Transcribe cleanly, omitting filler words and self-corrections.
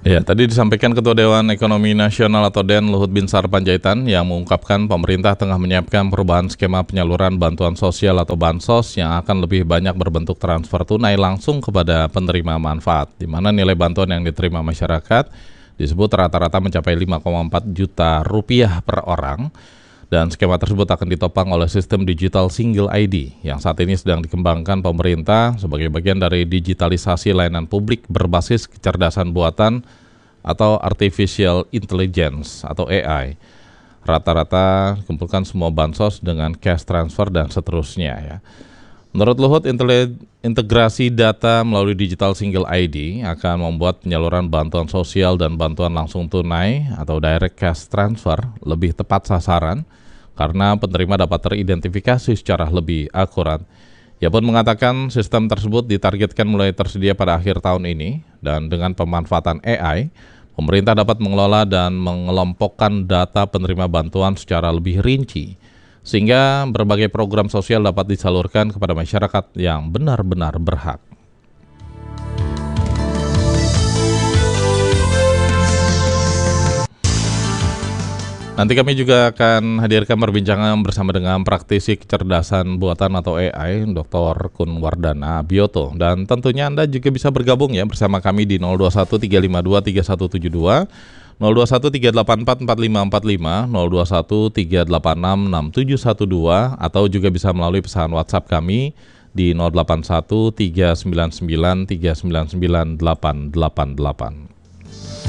Ya, tadi disampaikan Ketua Dewan Ekonomi Nasional atau DEN Luhut Binsar Panjaitan yang mengungkapkan pemerintah tengah menyiapkan perubahan skema penyaluran bantuan sosial atau bansos yang akan lebih banyak berbentuk transfer tunai langsung kepada penerima manfaat, di mana nilai bantuan yang diterima masyarakat disebut rata-rata mencapai 5,4 juta rupiah per orang, dan skema tersebut akan ditopang oleh sistem digital single ID yang saat ini sedang dikembangkan pemerintah sebagai bagian dari digitalisasi layanan publik berbasis kecerdasan buatan atau artificial intelligence atau AI. Rata-rata kumpulkan semua bansos dengan cash transfer dan seterusnya ya. Menurut Luhut, integrasi data melalui digital single ID akan membuat penyaluran bantuan sosial dan bantuan langsung tunai atau direct cash transfer lebih tepat sasaran karena penerima dapat teridentifikasi secara lebih akurat. Ia pun mengatakan sistem tersebut ditargetkan mulai tersedia pada akhir tahun ini, dan dengan pemanfaatan AI, pemerintah dapat mengelola dan mengelompokkan data penerima bantuan secara lebih rinci, sehingga berbagai program sosial dapat disalurkan kepada masyarakat yang benar-benar berhak. Nanti kami juga akan hadirkan perbincangan bersama dengan praktisi kecerdasan buatan atau AI, Dr. Kun Wardana Bioto. Dan tentunya Anda juga bisa bergabung ya bersama kami di 021 352 3172, 021 384 4545, 021 386 6712, atau juga bisa melalui pesan WhatsApp kami di 081 399 399 888.